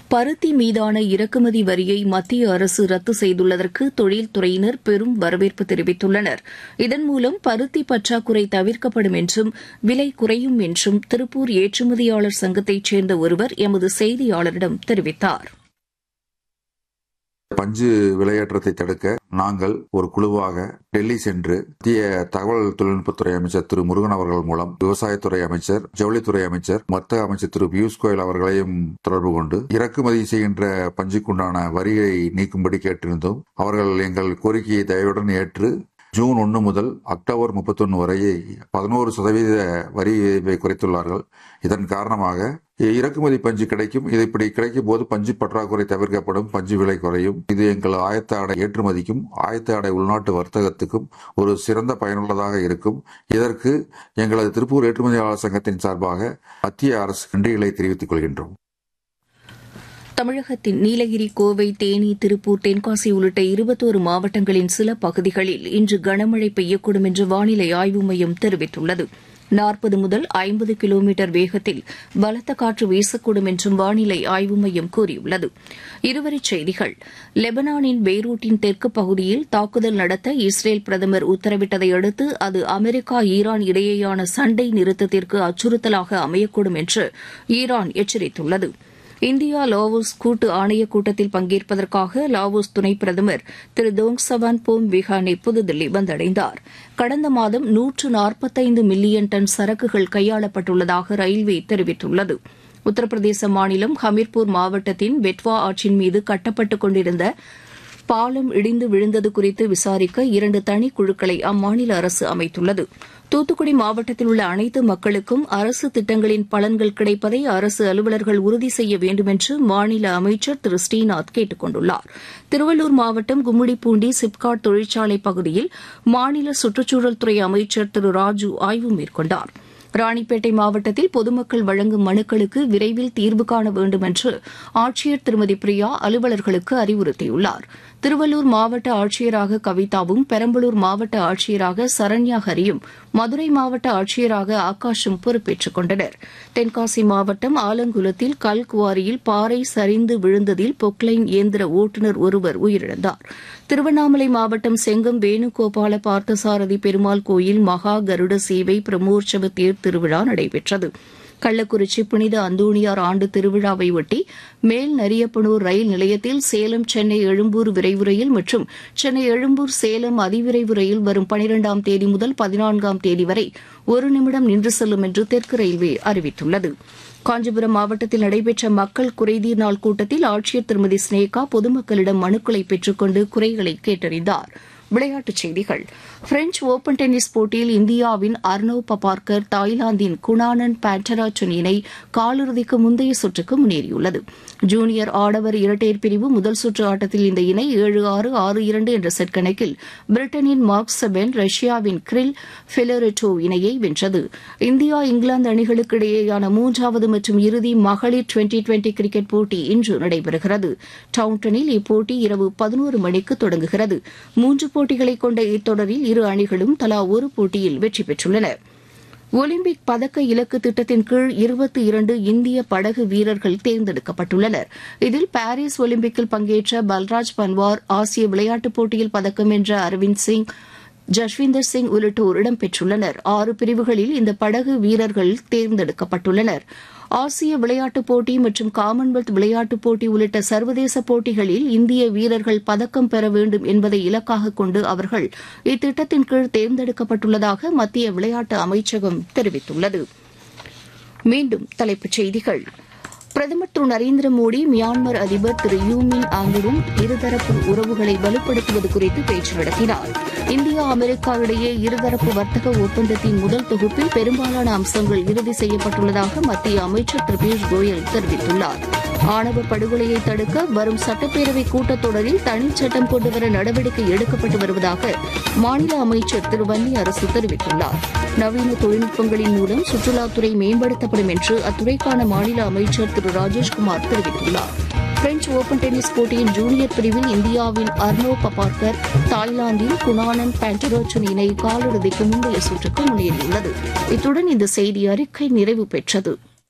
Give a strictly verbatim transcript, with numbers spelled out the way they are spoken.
பருத்தி மீதான இறக்குமதி வரியை மத்திய அரசு ரத்து செய்துள்ளதற்கு தொழில்துறையினர் பெரும் வரவேற்பு தெரிவித்துள்ளனர். இதன் மூலம் பருத்தி பற்றாக்குறை தவிர்க்கப்படும் என்றும் விலை குறையும் என்றும் திருப்பூர் ஏற்றுமதியாளர் சங்கத்தைச் சேர்ந்த ஒருவர் எமது செய்தியாளரிடம் தெரிவித்தார். பஞ்சு விலையேற்றத்தை தடுக்க நாங்கள் ஒரு குழுவாக டெல்லி சென்று மத்திய தகவல் தொழில்நுட்பத்துறை அமைச்சர் திரு முருகன் அவர்கள் மூலம் விவசாயத்துறை அமைச்சர், ஜவுளித்துறை அமைச்சர், வர்த்தக அமைச்சர் திரு பியூஷ் கோயல் அவர்களையும் தொடர்பு கொண்டு இறக்குமதி செய்கின்ற பஞ்சுக்குண்டான வரியை நீக்கும்படி கேட்டிருந்தோம். அவர்கள் எங்கள் கோரிக்கையை தயவுடன் ஏற்று ஜூன் ஒன்று முதல் அக்டோபர் முப்பத்தொன்னு வரை பதினோரு சதவீத வரி விதிப்பை குறைத்துள்ளார்கள். இதன் காரணமாக இறக்குமதி பஞ்சு கிடைக்கும். இது இப்படி கிடைக்கும் போது பஞ்சு பற்றாக்குறை தவிர்க்கப்படும், பஞ்சு விலை குறையும். இது எங்கள் ஆயத்த ஆடை ஏற்றுமதிக்கும் ஆயத்த ஆடை உள்நாட்டு வர்த்தகத்துக்கும் ஒரு சிறந்த பயனுள்ளதாக இருக்கும். இதற்கு எங்களது திருப்பூர் ஏற்றுமதியாளர் சங்கத்தின் சார்பாக மத்திய அரசு நன்றிகளை தெரிவித்துக் கொள்கின்றோம். தமிழகத்தின் நீலகிரி, கோவை, தேனி, திருப்பூர், தென்காசி உள்ளிட்ட இருபத்தோரு மாவட்டங்களின் சில பகுதிகளில் இன்று கனமழை பெய்யக்கூடும் என்று வானிலை ஆய்வு மையம் தெரிவித்துள்ளது. நாற்பது முதல் ஐம்பது கிலோமீட்டர் வேகத்தில் பலத்த காற்று வீசக்கூடும் என்றும் வானிலை ஆய்வு மையம் கூறியுள்ளது. இருவரிச் செய்திகள். லெபனானின் பெய்ரூட்டின் தெற்கு பகுதியில் தாக்குதல் நடத்த இஸ்ரேல் பிரதமர் உத்தரவிட்டதை அடுத்து அது அமெரிக்கா, ஈரான் இடையேயான சண்டை நிறுத்தத்திற்கு அச்சுறுத்தலாக அமையக்கூடும் என்று ஈரான் எச்சரித்துள்ளது. இந்தியா லாவோஸ் கூட்டு ஆணையக் கூட்டத்தில் பங்கேற்பதற்காக லாவோஸ் துணைப் பிரதமர் திரு டோங்சவான் போம் விஹானே புதுதில்லி வந்தடைந்தார். கடந்த மாதம் நூற்று நாற்பத்தைந்து மில்லியன் டன் சரக்குகள் கையாளப்பட்டுள்ளதாக ரயில்வே தெரிவித்துள்ளது. உத்தரப்பிரதேச மாநிலம் ஹமீர்பூர் மாவட்டத்தின் பெட்வா ஆற்றின் மீது கட்டப்பட்டுக் கொண்டிருந்த பாலம் இடிந்து விழுந்தது குறித்து விசாரிக்க இரண்டு தனிக்குழுக்களை அம்மாநில அரசு அமைத்துள்ளது. தூத்துக்குடி மாவட்டத்தில் உள்ள அனைத்து மக்களுக்கும் அரசு திட்டங்களின் பலன்கள் கிடைப்பதை அரசு அலுவலர்கள் உறுதி செய்ய வேண்டுமென்று மாநில அமைச்சர் திரு ஸ்ரீநாத் கேட்டுக் கொண்டுள்ளார். திருவள்ளூர் மாவட்டம் கும்மிடிப்பூண்டி சிப்காட் தொழிற்சாலை பகுதியில் மாநில சுற்றுச்சூழல் துறை அமைச்சர் திரு ராஜு ஆய்வு மேற்கொண்டார். ராணிப்பேட்டை மாவட்டத்தில் பொதுமக்கள் வழங்கும் மனுக்களுக்கு விரைவில் தீர்வு காண வேண்டும் என்று ஆட்சியர் திருமதி பிரியா அலுவலர்களுக்கு அறிவுறுத்தியுள்ளார். திருவள்ளூர் மாவட்ட ஆட்சியராக கவிதாவும், பெரம்பலூர் மாவட்ட ஆட்சியராக சரண்யா ஹரியும், மதுரை மாவட்ட ஆட்சியராக ஆகாஷும் பொறுப்பேற்றுக் கொண்டனர். தென்காசி மாவட்டம் ஆலங்குளத்தில் கல்குவாரியில் பாறை சரிந்து விழுந்ததில் பொக்லைன் இயந்திர ஓட்டுநர் ஒருவர் உயிரிழந்தார். திருவண்ணாமலை மாவட்டம் செங்கம் வேணுகோபால பார்த்தசாரதி பெருமாள் கோயில் மகா கருட சேவை பிரமோற்சவ தேர் திருவிழா நடைபெற்றது. கள்ளக்குறிச்சி புனித அந்தோணியார் ஆண்டு திருவிழாவை ஒட்டி மேல் நரியப்பனூர் ரயில் நிலையத்தில் சேலம் சென்னை எழும்பூர் விரைவு ரயில் மற்றும் சென்னை எழும்பூர் சேலம் அதிவிரைவு ரயில் வரும் பனிரெண்டாம் தேதி முதல் பதினான்காம் தேதி வரை ஒரு நிமிடம் நின்று செல்லும் என்று தெற்கு ரயில்வே அறிவித்துள்ளது. காஞ்சிபுரம் மாவட்டத்தில் நடைபெற்ற மக்கள் குறைதீர் நாள் கூட்டத்தில் ஆட்சியர் திருமதி ஸ்னேகா பொதுமக்களிடம் மனுக்களை பெற்றுக் கொண்டு குறைகளை கேட்டறிந்தார். விளையாட்டுச் செய்திகள். பிரெஞ்ச் ஓபன் டென்னிஸ் போட்டியில் இந்தியாவின் அர்னவ் பபார்கர் தாய்லாந்தின் குணானன் பேண்டராச்சன் இணை காலிறுதிக்கு முந்தைய சுற்றுக்கு முன்னேறியுள்ளது. ஜூனியர் ஆடவர் இரட்டையர் பிரிவு முதல் சுற்று ஆட்டத்தில் இந்த இணை ஏழு ஆறு ஆறு இரண்டு என்ற செட் கணக்கில் பிரிட்டனின் மார்க் செபென் ரஷ்யாவின் கிரில் ஃபெலோரெட்டோ இணையை வென்றது. இந்தியா இங்கிலாந்து அணிகளுக்கு இடையேயான மூன்றாவது மற்றும் இறுதி மகளிர் டுவெண்டி டுவெண்டி கிரிக்கெட் போட்டி இன்று நடைபெறுகிறது. டவுன்டனில் இப்போட்டி இரவு பதினோரு மணிக்கு தொடங்குகிறது. மூன்று போட்டிகளை கொண்ட இத்தொடரில் இரு அணிகளும் தலா ஒரு போட்டியில் வெற்றி பெற்றுள்ளன. ஒலிம்பிக் பதக்க இலக்கு திட்டத்தின் கீழ் இருபத்தி இரண்டு இந்திய படகு வீரர்கள் தேர்ந்தெடுக்கப்பட்டுள்ளனர். இதில் பாரிஸ் ஒலிம்பிக்கில் பங்கேற்ற பல்ராஜ் பன்வார், ஆசிய விளையாட்டுப் போட்டியில் பதக்கம் வென்ற அரவிந்த் சிங், ஜஸ்விந்தர் சிங் உள்ளிட்டோர் இடம்பெற்றுள்ளனர். ஆறு பிரிவுகளில் இந்த படகு வீரர்கள் தேர்ந்தெடுக்கப்பட்டுள்ளனர். ஆசிய விளையாட்டுப் போட்டி மற்றும் காமன்வெல்த் விளையாட்டுப் போட்டி உள்ளிட்ட சர்வதேச போட்டிகளில் இந்திய வீரர்கள் பதக்கம் பெற வேண்டும் என்பதை இலக்காக கொண்டு அவர்கள் இத்திட்டத்தின் கீழ் தேர்ந்தெடுக்கப்பட்டுள்ளதாக மத்திய விளையாட்டு அமைச்சகம் தெரிவித்துள்ளது. மீண்டும் தலைப்புச் செய்திகள். பிரதமர் திரு நரேந்திர மோடி மியான்மர் அதிபர் திரு யூ மின் ஆங்குடன் இருதரப்பு உறவுகளை வலுப்படுத்துவது குறித்து பேச்சு நடத்தினார். இந்தியா அமெரிக்கா இடையே இருதரப்பு வர்த்தக ஒப்பந்தத்தின் முதல் தொகுப்பில் பெரும்பாலான அம்சங்கள் இறுதி செய்யப்பட்டுள்ளதாக மத்திய அமைச்சர் திரு பியூஷ் கோயல் தெரிவித்துள்ளார். ஆணவ படுகொலையை தடுக்க வரும் சட்டப்பேரவை கூட்டத்தொடரில் தனிச்சட்டம் கொண்டுவர நடவடிக்கை எடுக்கப்பட்டு வருவதாக மாநில அமைச்சர் திரு வன்னி அரசு தெரிவித்துள்ளார். நவீன தொழில்நுட்பங்களின் மூலம் சுற்றுலாத்துறை மேம்படுத்தப்படும் என்று அத்துறைக்கான மாநில அமைச்சர் திரு ராஜேஷ்குமார் தெரிவித்துள்ளார். பிரெஞ்ச் ஓபன் டென்னிஸ் போட்டியின் ஜூனியர் பிரிவில் இந்தியாவின் அர்னவ் பபார்கர் தாய்லாந்தின் குணானன் பேண்டராச்சன் இணை காலிறுதிக்கு முந்தைய சுற்றுக்கு முன்னேறியுள்ளது. இத்துடன் இந்த செய்தி அறிக்கை நிறைவு பெற்றது.